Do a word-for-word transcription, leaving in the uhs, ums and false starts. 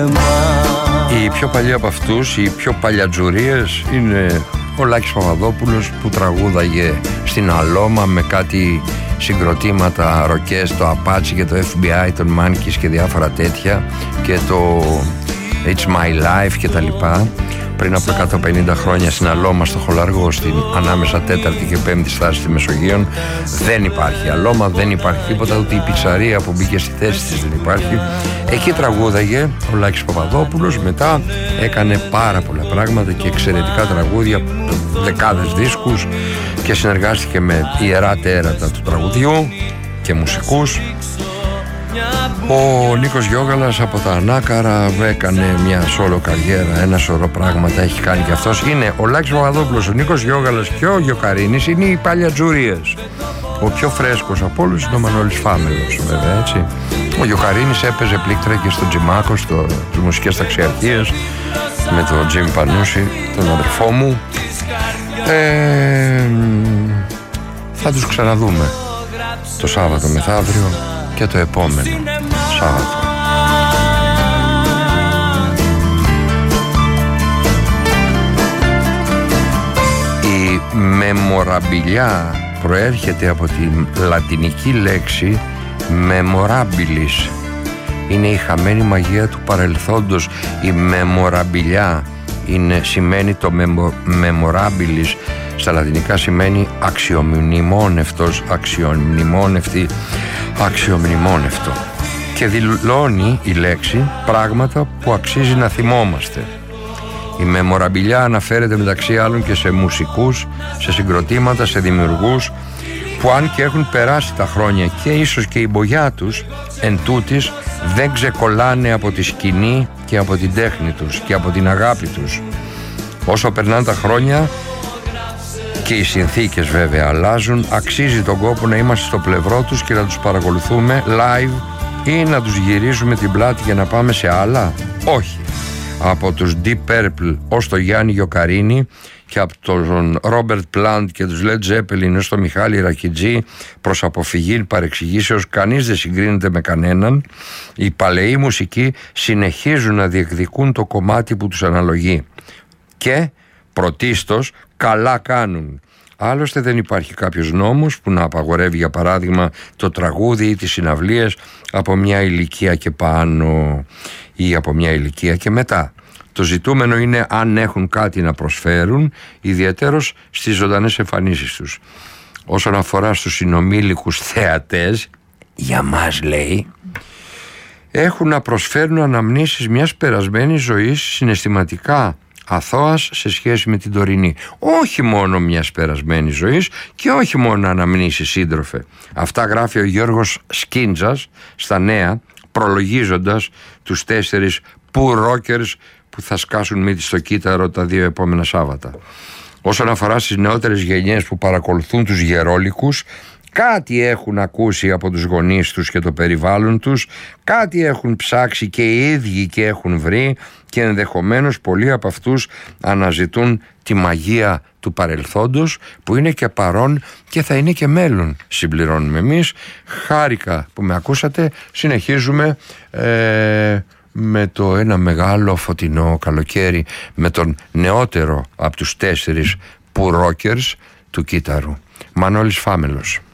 Οι πιο παλιοί από αυτούς, οι πιο παλιατζουρίες, είναι ο Λάκης Παπαδόπουλος που τραγούδαγε στην Αλώμα με κάτι συγκροτήματα ροκές, το Apache και το εφ μπι άι, τον Monkeys και διάφορα τέτοια, και το It's My Life και τα λοιπά, πριν από εκατόν πενήντα χρόνια στην Αλώμα, στο Χολαργό, στην ανάμεσα τέταρτη και πέμπτη στάση στη Μεσογείων. Δεν υπάρχει Αλώμα, δεν υπάρχει τίποτα, ούτε η πιτσαρία που μπήκε στη θέση της δεν υπάρχει. Εκεί τραγούδαγε ο Λάκης Παπαδόπουλος, μετά έκανε πάρα πολλά πράγματα και εξαιρετικά τραγούδια, δεκάδες δίσκους, και συνεργάστηκε με ιερά τέρατα του τραγουδιού και μουσικούς. Ο Νίκος Γιώγαλας από τα Ανάκαρα έκανε μια σόλο καριέρα, ένα σωρό πράγματα έχει κάνει και αυτός. Είναι ο Λάκης Παπαδόπουλος, ο Νίκος Γιώγαλας και ο Γιοκαρίνης, είναι οι παλιατζουρίες. Ο πιο φρέσκος από όλους είναι ο Μανώλης Φάμελος, βέβαια, έτσι. Ο Γιοκαρίνης έπαιζε πλήκτρα και στο Τζιμάκο, στο, στις μουσικές ταξιαρχίες, με τον Τζιμ Πανούση, τον αδερφό μου. Ε, θα τους ξαναδούμε το Σάββατο μεθαύριο και το επόμενο Σάββατο. Η μεμοραμπιλιά προέρχεται από τη λατινική λέξη memorabilis. Είναι η χαμένη μαγεία του παρελθόντος. Η μεμοραμπιλιά είναι, σημαίνει το memorabilis, στα λατινικά σημαίνει αξιομνημόνευτος, αξιομνημόνευτη, αξιομνημόνευτο, και δηλώνει η λέξη πράγματα που αξίζει να θυμόμαστε. Η μεμοραμπιλιά αναφέρεται μεταξύ άλλων και σε μουσικούς, σε συγκροτήματα, σε δημιουργούς που αν και έχουν περάσει τα χρόνια και ίσως και η μπογιά τους, εν τούτης δεν ξεκολλάνε από τη σκηνή και από την τέχνη τους και από την αγάπη τους. Όσο περνάνε τα χρόνια και οι συνθήκες βέβαια αλλάζουν, αξίζει τον κόπο να είμαστε στο πλευρό τους και να τους παρακολουθούμε live, ή να τους γυρίζουμε την πλάτη και να πάμε σε άλλα. Όχι. Από τους Deep Purple ως το Γιάννη Γιοκαρίνη, και από τον Ρόμπερτ Πλάντ και τους Led Zeppelin ως το Μιχάλη Ρακιτζή, προς αποφυγή παρεξηγήσεως, κανείς δεν συγκρίνεται με κανέναν. Οι παλαιοί μουσικοί συνεχίζουν να διεκδικούν το κομμάτι που τους αναλογεί και πρωτίστως καλά κάνουν. Άλλωστε δεν υπάρχει κάποιος νόμος που να απαγορεύει, για παράδειγμα, το τραγούδι ή τις συναυλίες από μια ηλικία και πάνω ή από μια ηλικία και μετά. Το ζητούμενο είναι αν έχουν κάτι να προσφέρουν, ιδιαίτερος στις ζωντανές εμφανίσεις τους. Όσον αφορά στους συνομήλικους θεατές, για μας λέει, έχουν να προσφέρουν αναμνήσεις μιας περασμένης ζωής συναισθηματικά αθώας σε σχέση με την τωρινή. Όχι μόνο μιας περασμένης ζωής και όχι μόνο αναμνήσεις, σύντροφε. Αυτά γράφει ο Γιώργος Σκίντζας στα Νέα, προλογίζοντας τους τέσσερις που ρόκερς που θα σκάσουν μύτη στο κύτταρο τα δύο επόμενα Σάββατα. Όσον αφορά στις νεότερες γενιές που παρακολουθούν τους γερόλικους, κάτι έχουν ακούσει από τους γονείς τους και το περιβάλλον τους, κάτι έχουν ψάξει και οι ίδιοι και έχουν βρει, και ενδεχομένως πολλοί από αυτούς αναζητούν τη μαγεία του παρελθόντος που είναι και παρόν και θα είναι και μέλλον, συμπληρώνουμε εμείς. Χάρηκα που με ακούσατε. Συνεχίζουμε ε, με το ένα μεγάλο φωτεινό καλοκαίρι, με τον νεότερο από τους τέσσερις που ρόκερς του κύτταρου, Μανώλης Φάμελος.